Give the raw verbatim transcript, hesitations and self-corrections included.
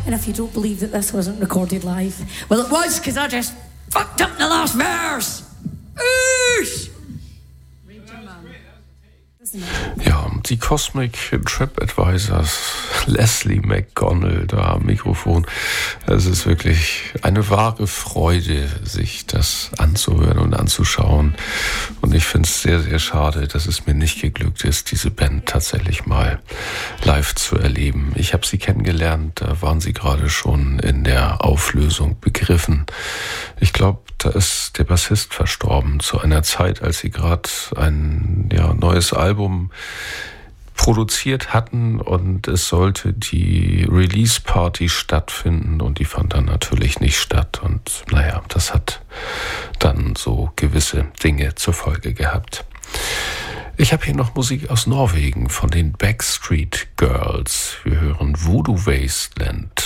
And if you don't believe that this wasn't recorded live, well, it was, because I just fucked up the last verse. Oosh! Ja, die Cosmic Trip Advisors, Leslie McGonnell da am Mikrofon. Es ist wirklich eine wahre Freude, sich das anzuhören und anzuschauen. Und ich finde es sehr, sehr schade, dass es mir nicht geglückt ist, diese Band tatsächlich mal live zu erleben. Ich habe sie kennengelernt, da waren sie gerade schon in der Auflösung begriffen. Ich glaube, da ist der Bassist verstorben zu einer Zeit, als sie gerade ein ja, neues Album produziert hatten und es sollte die Release-Party stattfinden und die fand dann natürlich nicht statt und naja, das hat dann so gewisse Dinge zur Folge gehabt. Ich habe hier noch Musik aus Norwegen von den Backstreet Girls. Wir hören Voodoo Wasteland.